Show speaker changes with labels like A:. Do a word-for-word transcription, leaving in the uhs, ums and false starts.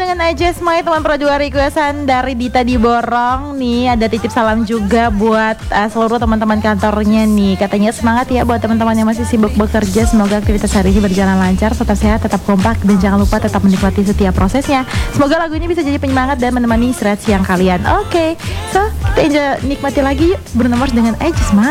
A: dengan I Just Smile, teman pro juga requestan dari Dita di Borong nih. Ada titip salam juga buat uh, seluruh teman-teman kantornya nih. Katanya semangat ya buat teman-teman yang masih sibuk bekerja. Semoga aktivitas hari ini berjalan lancar, tetap sehat, tetap kompak, dan jangan lupa tetap menikmati setiap prosesnya. Semoga lagu ini bisa jadi penyemangat dan menemani istirahat siang kalian. Oke, okay. So kita enjoy, nikmati lagi yuk Bruno Mars dengan I Just Smile.